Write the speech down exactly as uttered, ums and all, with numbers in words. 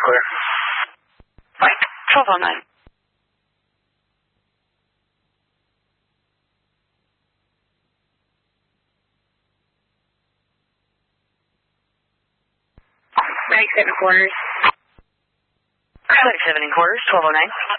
clear. Mike, twelve oh nine. ninety-seven quarters. ninety-seven and quarters, twelve oh nine.